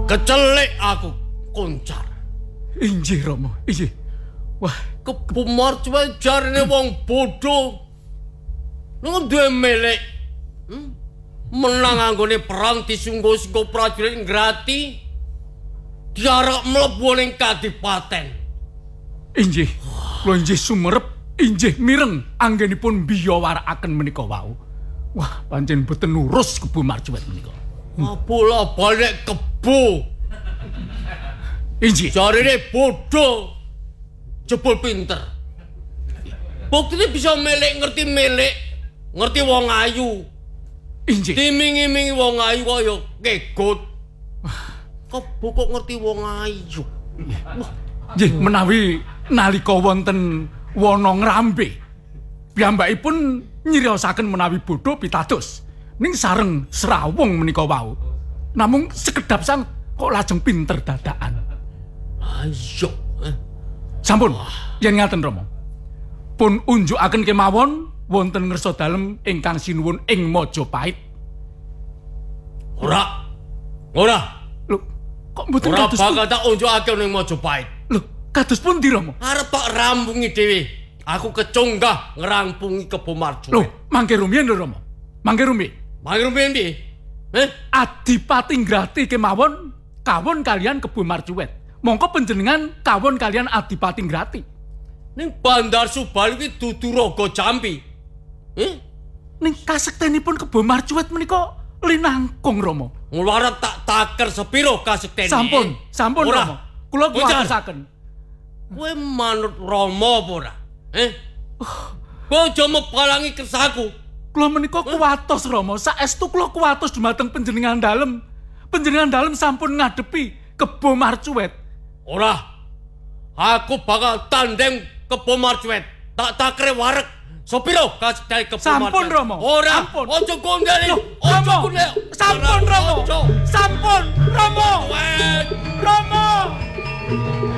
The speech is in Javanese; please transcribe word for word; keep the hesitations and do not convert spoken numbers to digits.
Kecelik aku koncar. Injih Rama, injih. Wah, Kebo Marcuet jarine wong bodho. Nang duwe milik. Hmm? Menang anggone perang disungguh-sungguh prajurit ngrati. Diarep mlebu ning kadipaten. Injih. Kula injih sumerep, injih mireng anggenipun biyawarakaken menika wau. Wah, pancen boten nurus Kebo Marcuet menika. Bola balik kebo. Injih. Jarine bodho. Jebul pinter. Buktine bisa milik ngerti milik, ngerti wong ayu. Injih. Dimingi-mingi wong ayu kaya kegot. Kebo kok ngerti wong ayu. Nggih, menawi nalika wonten wana ngrambe, piyambakipun nyriyosaken menawi bodho pitados ning sareng Srawung menika wau. Namung sekedap sang kok lajeng pinter dadakan. Ayo. Eh. Sampun, yen ngaten Rama. Pun unjukaken kemawon wonten ngersa dalem ingkang sinuwun ing Majapahit. Ora. Ora. Lho, kok mboten Ora kados bakal tak unjukake ning Majapahit. Lho, kados pundi Rama? Arep tak rampungi dhewe. Aku kecunggah ngrampungi Kebo Marcuet. Lho, mangke rumiyin lho Rama. Mangke rumiyin. Mangke rumiyin piye? Eh? Adipati Ngrati kemawon kawon kalian Kebo Marcuet. Mongko panjenengan kawon kalian Adipati Ngrati. Ning Bandar Subali iki dudu raga Jambi. Eh? Ning kasektenipun Kebo Marcuet menika linangkung Rama. Ngluwarep tak taker sepiro kasektene. Sampun, sampun Ora. Rama. Kula kuwatosaken. Kowe manut Rama apa ora? Eh? Kowe aja mepalangi kersaku. Kula menika kuwatos Rama, saestu kula kuwatos dumateng panjenengan dalem. Panjenengan dalem sampun ngadepi Kebo Marcuet. Ora. Aku bakal tandem Kebo Marcuet. Tak takre wareg. Sopiro kasektene Kebo Marcuet. Sampun Rama. Ora. Sampun. Ojo kondeli. Ojo Rama. kondeli. Sampun Rama. Ojo. Sampun Rama. Wet. Rama.